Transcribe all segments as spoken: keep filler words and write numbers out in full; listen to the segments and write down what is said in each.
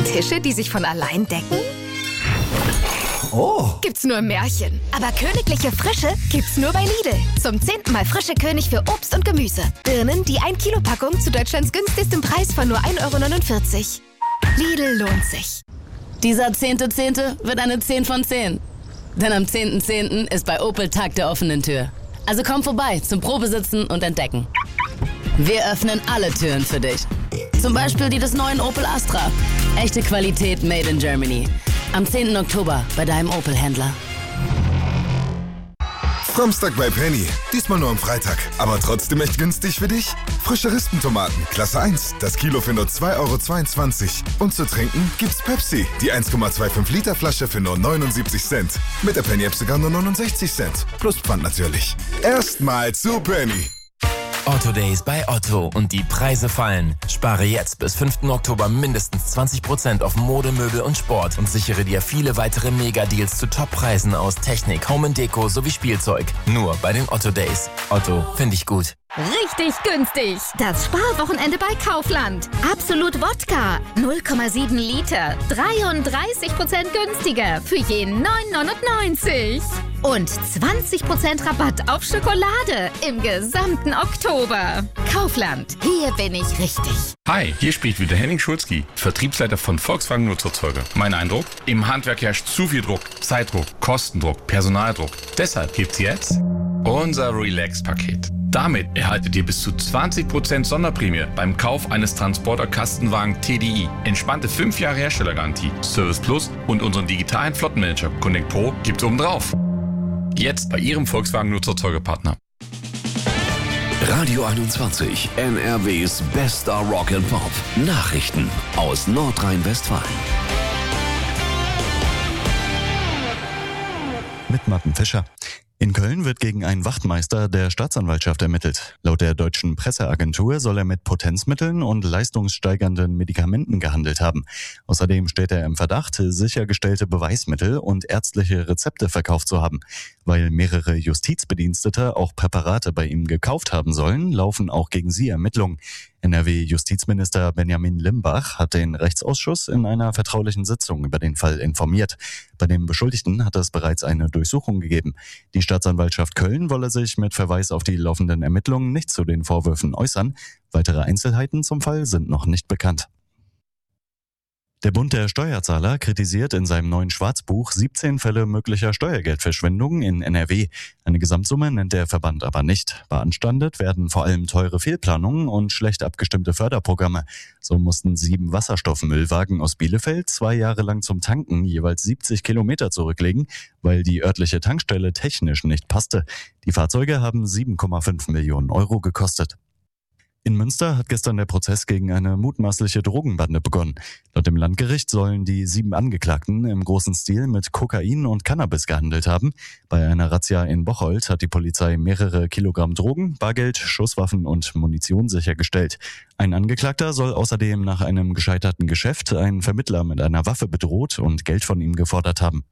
Tische, die sich von allein decken? Oh. Gibt's nur im Märchen. Aber königliche Frische gibt's nur bei Lidl. Zum zehnten Mal frische König für Obst und Gemüse. Birnen, die ein Kilo Packung zu Deutschlands günstigstem Preis von nur ein Euro neunundvierzig. Lidl lohnt sich. Dieser zehnte Zehnte wird eine zehn von zehn. Denn am zehnten Zehnten ist bei Opel Tag der offenen Tür. Also komm vorbei zum Probesitzen und Entdecken. Wir öffnen alle Türen für dich. Zum Beispiel die des neuen Opel Astra. Echte Qualität made in Germany. Am zehnten Oktober bei deinem Opel-Händler. Samstag bei Penny. Diesmal nur am Freitag. Aber trotzdem echt günstig für dich? Frische Rispentomaten, Klasse eins. Das Kilo für nur zwei Euro zweiundzwanzig. Und zu trinken gibt's Pepsi. Die eins Komma fünfundzwanzig Liter Flasche für nur neunundsiebzig Cent. Mit der Penny-App sogar nur neunundsechzig Cent. Plus Pfand natürlich. Erstmal zu Penny. Otto Days bei Otto und die Preise fallen. Spare jetzt bis fünften Oktober mindestens zwanzig Prozent auf Mode, Möbel und Sport und sichere dir viele weitere Mega-Deals zu Top-Preisen aus Technik, Home and Deko sowie Spielzeug. Nur bei den Otto Days. Otto, finde ich gut. Richtig günstig. Das Sparwochenende bei Kaufland. Absolut Wodka. null Komma sieben Liter. dreiunddreißig Prozent günstiger. Für je neun neunundneunzig. Und zwanzig Prozent Rabatt auf Schokolade im gesamten Oktober. Kaufland. Hier bin ich richtig. Hi, hier spricht wieder Henning Schulzki, Vertriebsleiter von Volkswagen Nutzerzeuger. Mein Eindruck? Im Handwerk herrscht zu viel Druck. Zeitdruck, Kostendruck, Personaldruck. Deshalb gibt's jetzt unser Relax-Paket. Damit erhaltet ihr bis zu zwanzig Prozent Sonderprämie beim Kauf eines Transporter-Kastenwagen T D I. Entspannte fünf Jahre Herstellergarantie, Service Plus und unseren digitalen Flottenmanager Connect Pro gibt's obendrauf. Jetzt bei Ihrem Volkswagen Nutzerzeugerpartner. Radio einundzwanzig, N R Ws bester Rock and Pop. Nachrichten aus Nordrhein-Westfalen. Mit Martin Fischer. In Köln wird gegen einen Wachtmeister der Staatsanwaltschaft ermittelt. Laut der deutschen Presseagentur soll er mit Potenzmitteln und leistungssteigernden Medikamenten gehandelt haben. Außerdem steht er im Verdacht, sichergestellte Beweismittel und ärztliche Rezepte verkauft zu haben. Weil mehrere Justizbedienstete auch Präparate bei ihm gekauft haben sollen, laufen auch gegen sie Ermittlungen. N R W-Justizminister Benjamin Limbach hat den Rechtsausschuss in einer vertraulichen Sitzung über den Fall informiert. Bei dem Beschuldigten hat es bereits eine Durchsuchung gegeben. Die Staatsanwaltschaft Köln wolle sich mit Verweis auf die laufenden Ermittlungen nicht zu den Vorwürfen äußern. Weitere Einzelheiten zum Fall sind noch nicht bekannt. Der Bund der Steuerzahler kritisiert in seinem neuen Schwarzbuch siebzehn Fälle möglicher Steuergeldverschwendung in N R W. Eine Gesamtsumme nennt der Verband aber nicht. Beanstandet werden vor allem teure Fehlplanungen und schlecht abgestimmte Förderprogramme. So mussten sieben Wasserstoffmüllwagen aus Bielefeld zwei Jahre lang zum Tanken jeweils siebzig Kilometer zurücklegen, weil die örtliche Tankstelle technisch nicht passte. Die Fahrzeuge haben sieben Komma fünf Millionen Euro gekostet. In Münster hat gestern der Prozess gegen eine mutmaßliche Drogenbande begonnen. Laut dem Landgericht sollen die sieben Angeklagten im großen Stil mit Kokain und Cannabis gehandelt haben. Bei einer Razzia in Bocholt hat die Polizei mehrere Kilogramm Drogen, Bargeld, Schusswaffen und Munition sichergestellt. Ein Angeklagter soll außerdem nach einem gescheiterten Geschäft einen Vermittler mit einer Waffe bedroht und Geld von ihm gefordert haben.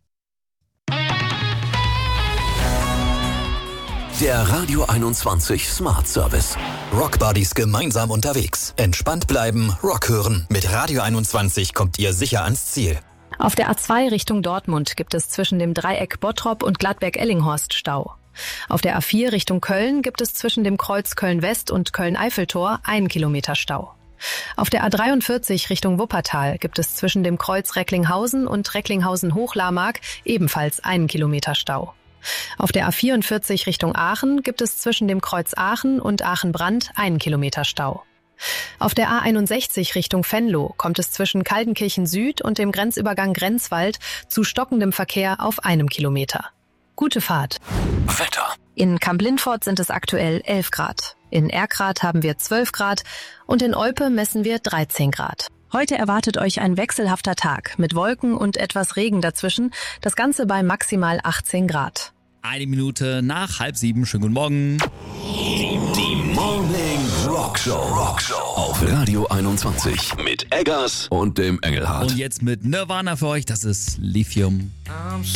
Der Radio einundzwanzig Smart Service. Rockbuddies gemeinsam unterwegs. Entspannt bleiben, Rock hören. Mit Radio einundzwanzig kommt ihr sicher ans Ziel. Auf der A zwei Richtung Dortmund gibt es zwischen dem Dreieck Bottrop und Gladberg-Ellinghorst Stau. Auf der A vier Richtung Köln gibt es zwischen dem Kreuz Köln-West und Köln-Eiffeltor einen Kilometer Stau. Auf der A dreiundvierzig Richtung Wuppertal gibt es zwischen dem Kreuz Recklinghausen und Recklinghausen-Hochlarmark ebenfalls einen Kilometer Stau. Auf der A vierundvierzig Richtung Aachen gibt es zwischen dem Kreuz Aachen und Aachen-Brand einen Kilometer Stau. Auf der A einundsechzig Richtung Venlo kommt es zwischen Kaldenkirchen Süd und dem Grenzübergang Grenzwald zu stockendem Verkehr auf einem Kilometer. Gute Fahrt. Wetter. In Kamp-Lindfort sind es aktuell elf Grad. In Erkrath haben wir zwölf Grad und in Olpe messen wir dreizehn Grad. Heute erwartet euch ein wechselhafter Tag mit Wolken und etwas Regen dazwischen, das Ganze bei maximal achtzehn Grad. Eine Minute nach halb sieben. Schönen guten Morgen. Die, die Morning Rock Show. Rock Show auf Radio einundzwanzig mit Eggers und dem Engelhardt. Und jetzt mit Nirvana für euch. Das ist Lithium.